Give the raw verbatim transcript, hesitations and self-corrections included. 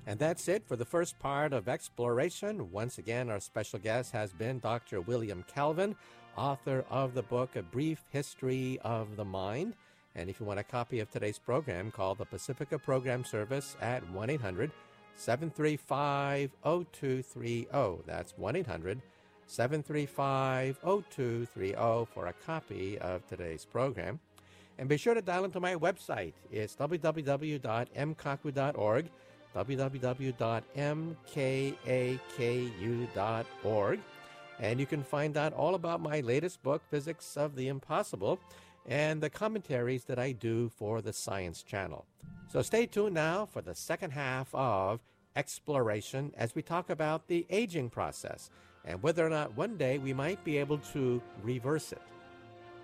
And that's it for the first part of Exploration. Once again, our special guest has been Doctor William Calvin, author of the book A Brief History of the Mind. And if you want a copy of today's program, call the Pacifica Program Service at one eight hundred seven three five zero two three zero. That's one eight hundred seven three five zero two three zero for a copy of today's program. And be sure to dial into my website. It's w w w dot m kaku dot org, w w w dot m kaku dot org. And you can find out all about my latest book, Physics of the Impossible, and the commentaries that I do for the Science Channel. So stay tuned now for the second half of Exploration as we talk about the aging process and whether or not one day we might be able to reverse it.